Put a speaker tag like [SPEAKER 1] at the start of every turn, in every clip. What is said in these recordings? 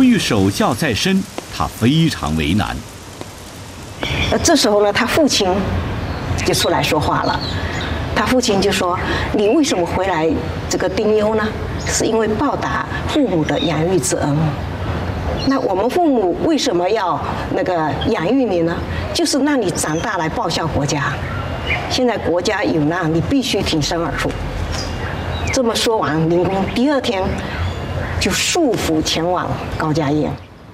[SPEAKER 1] 由于守孝在身，他非常为难。
[SPEAKER 2] 这时候呢，他父亲就出来说话了。他父亲就说：“你为什么回来这个丁忧呢？是因为报答父母的养育之恩。那我们父母为什么要养育你呢？就是让你长大来报效国家。现在国家有难，你必须挺身而出。”这么说完，灵公第二天就束缚前往高家堰。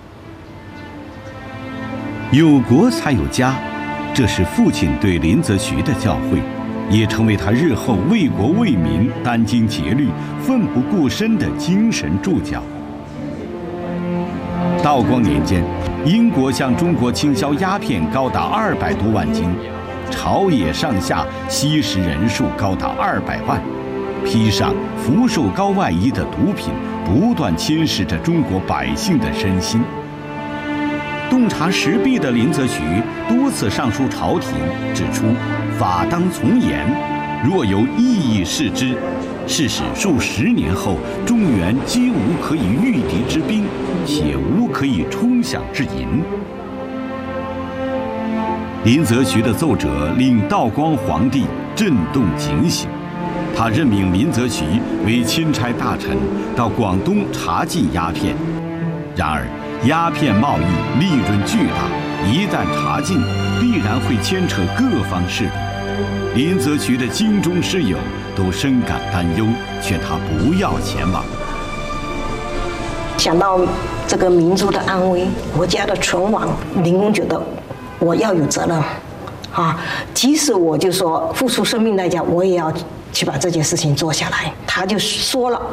[SPEAKER 1] 有国才有家，这是父亲对林则徐的教诲，也成为他日后为国为民、殚精竭虑、奋不顾身的精神注脚。道光年间，英国向中国倾销鸦片高达200多万斤，朝野上下吸食人数高达200万，披上福寿膏外衣的毒品不断侵蚀着中国百姓的身心。洞察时弊的林则徐多次上书朝廷，指出法当从严，若有异议视之，是使数十年后中原皆无可以御敌之兵，且无可以冲饷之银。林则徐的奏折令道光皇帝震动警醒，他任命林则徐为钦差大臣，到广东查禁鸦片。然而鸦片贸易利润巨大，一旦查禁，必然会牵扯各方势力。林则徐的京中师友都深感担忧，劝他不要前往。
[SPEAKER 2] 想到这个民族的安危、国家的存亡，灵公觉得我要有责任，即使我就说付出生命代价，我也要去把这件事情做下来。他就说了，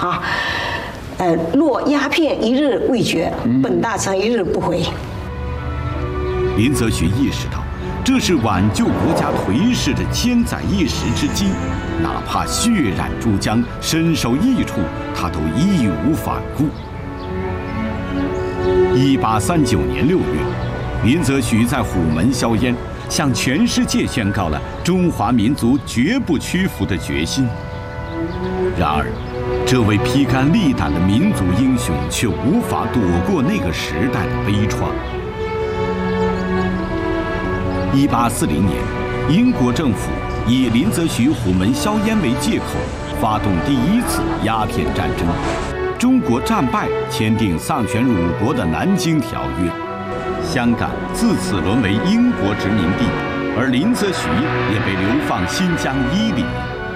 [SPEAKER 2] 若鸦片一日未绝，本大臣一日不回。
[SPEAKER 1] 林则徐意识到，这是挽救国家颓势的千载一时之机，哪怕血染珠江，身受异处，他都义无反顾。1839年6月，林则徐在虎门硝烟，向全世界宣告了中华民族绝不屈服的决心。然而，这位披肝沥胆的民族英雄却无法躲过那个时代的悲怆。1840年，英国政府以林则徐虎门硝烟为借口，发动第一次鸦片战争。中国战败，签订丧权辱国的《南京条约》，香港自此沦为英国殖民地，而林则徐也被流放新疆伊犁。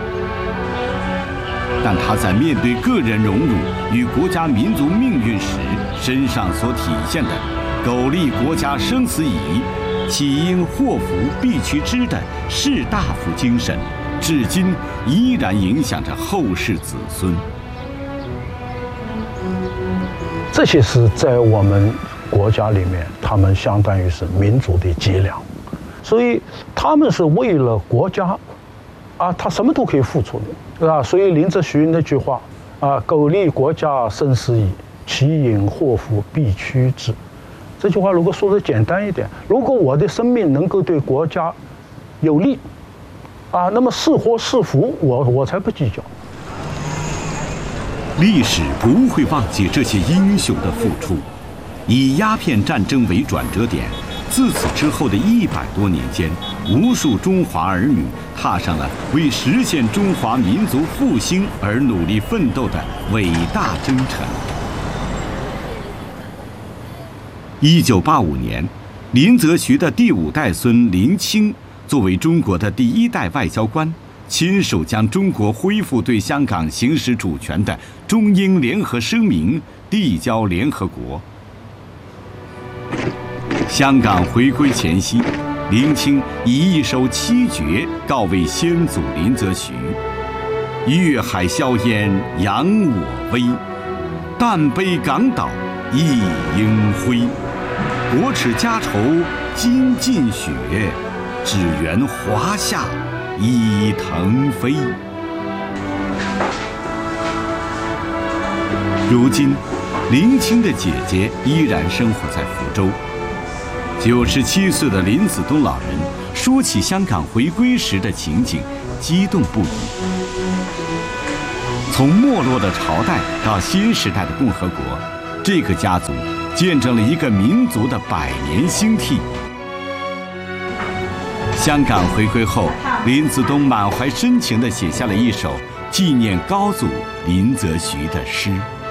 [SPEAKER 1] 但他在面对个人荣辱与国家民族命运时，身上所体现的苟利国家生死以，岂因祸福避趋之的士大夫精神，至今依然影响着后世子孙。
[SPEAKER 3] 这些是在我们国家里面，他们相当于是民族的脊梁，所以他们是为了国家，他什么都可以付出的，对吧？所以林则徐那句话苟利国家生死以，其因祸福避趋之。这句话如果说的简单一点，如果我的生命能够对国家有利，那么是祸是福，我才不计较。
[SPEAKER 1] 历史不会忘记这些英雄的付出。以鸦片战争为转折点，自此之后的100多年间，无数中华儿女踏上了为实现中华民族复兴而努力奋斗的伟大征程。1985年，林则徐的第5代孙林清作为中国的第1代外交官，亲手将中国恢复对香港行使主权的中英联合声明递交联合国。香港回归前夕，林清以一首七绝告慰先祖林则徐：粤海硝烟扬我威，但悲港岛一应辉。国耻家仇今尽雪，只缘华夏已腾飞。如今，林清的姐姐依然生活在福州。97岁的林子东老人说起香港回归时的情景，激动不已。从没落的朝代到新时代的共和国， 这个家族见证了一个民族的100年兴替。香港回归后，林子东满怀深情地写下了一首纪念高祖林则徐的诗。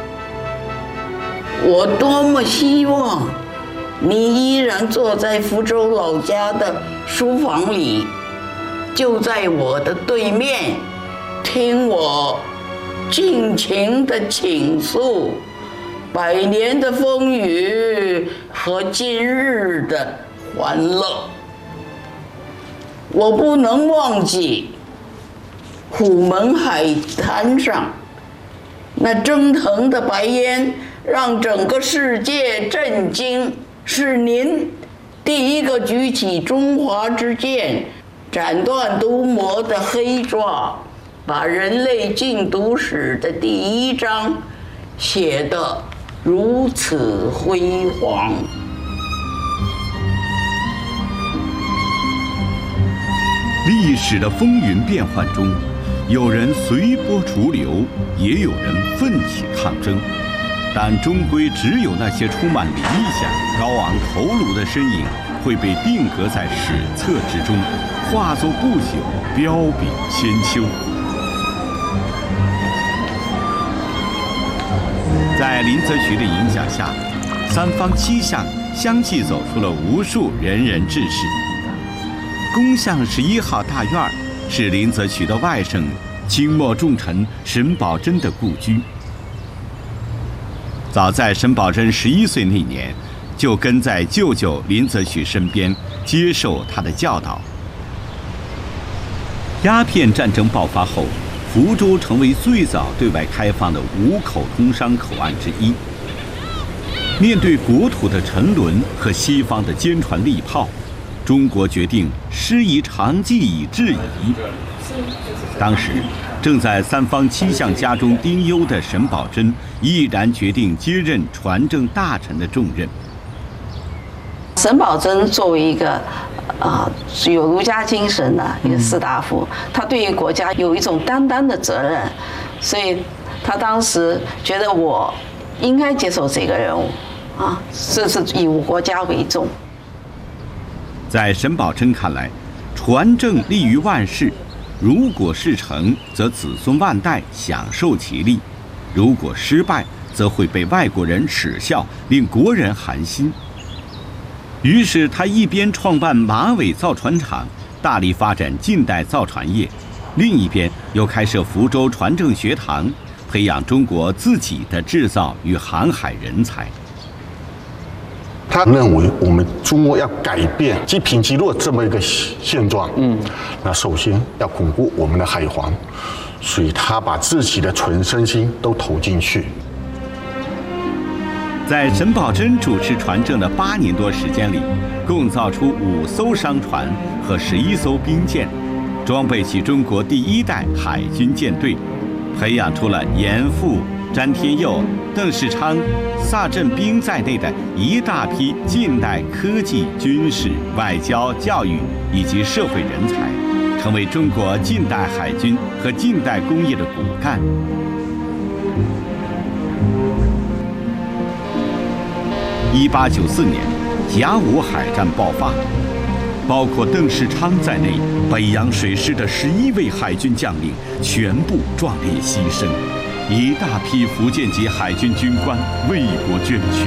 [SPEAKER 4] 我多么希望你依然坐在福州老家的书房里，就在我的对面，听我尽情地倾诉100年的风雨和今日的欢乐。我不能忘记虎门海滩上那蒸腾的白烟，让整个世界震惊。是您第一个举起中华之剑，斩断毒魔的黑爪，把人类禁毒史的第1章写得如此辉煌。
[SPEAKER 1] 历史的风云变幻中，有人随波逐流，也有人奋起抗争，但终归只有那些充满理想、高昂头颅的身影会被定格在史册之中，化作不朽，彪炳千秋。在林则徐的影响下，三方七巷相继走出了无数仁人志士。宫巷11号大院是林则徐的外甥清末重臣沈葆桢的故居。早在沈葆桢11岁那年，就跟在舅舅林则徐身边，接受他的教导。鸦片战争爆发后，福州成为最早对外开放的5口通商口岸之一。面对国土的沉沦和西方的坚船利炮，中国决定师夷长技以制夷。当时正在三方七巷家中丁忧的沈葆桢毅然决定接任传政大臣的重任。
[SPEAKER 2] 沈葆桢作为一个有儒家精神的一个士大夫，他对于国家有一种担当的责任，所以他当时觉得我应该接受这个任务这是以国家为重。
[SPEAKER 1] 在沈葆桢看来，传政利于万世，如果事成，则子孙万代享受其利；如果失败，则会被外国人耻笑，令国人寒心。于是他一边创办马尾造船厂，大力发展近代造船业，另一边又开设福州传政学堂，培养中国自己的制造与航海人才。
[SPEAKER 5] 他认为我们中国要改变积贫积弱这么一个现状，那首先要巩固我们的海防，所以他把自己的全身心都投进去。
[SPEAKER 1] 在沈葆桢主持传政的8年多时间里，共造出5艘商船和11艘兵舰，装备起中国第1代海军舰队，培养出了严复、詹天佑、邓世昌、萨镇兵在内的一大批近代科技、军事、外交、教育以及社会人才，成为中国近代海军和近代工业的骨干。1894年，甲午海战爆发，包括邓世昌在内，北洋水师的11位海军将领全部壮烈牺牲，一大批福建籍海军军官为国捐躯。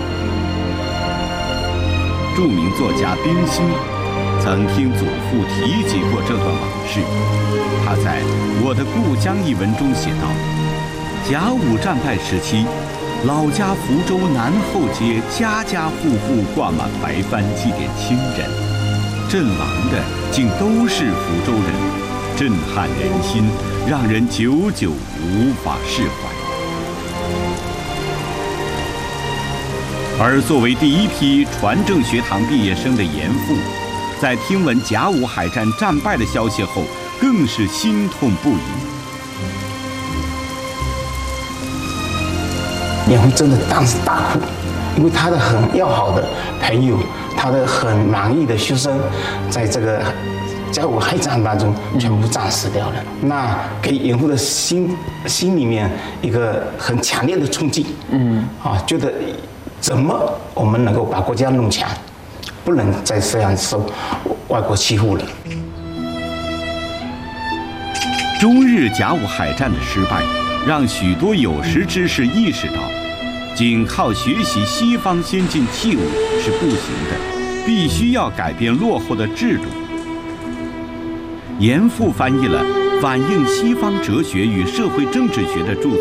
[SPEAKER 1] 著名作家冰心曾听祖父提及过这段往事。他在《我的故乡》一文中写道：甲午战败时期，老家福州南后街家家户户挂满白帆祭奠亲人，阵亡的竟都是福州人，震撼人心，让人久久无法释怀。而作为第一批传政学堂毕业生的严复，在听闻甲午海战战败的消息后，更是心痛不已。
[SPEAKER 6] 严复真的当时大哭，因为他的很要好的朋友，他的很满意的学生，在这个甲午海战当中全部战死掉了。那给严复的心里面一个很强烈的冲击，觉得怎么我们能够把国家弄强，不能再这样受外国欺负了。
[SPEAKER 1] 中日甲午海战的失败，让许多有识之士意识到，仅靠学习西方先进器物是不行的，必须要改变落后的制度。严复翻译了反映西方哲学与社会政治学的著作。